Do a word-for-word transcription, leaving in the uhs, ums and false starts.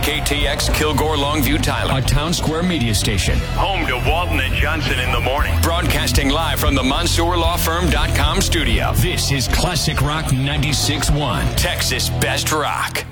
K T X Kilgore Longview Tyler, a Town Square media station. Home to Walton and Johnson in the morning. Broadcasting live from the Mansour Law Firm dot com studio. This is Classic Rock ninety-six point one, Texas Best Rock.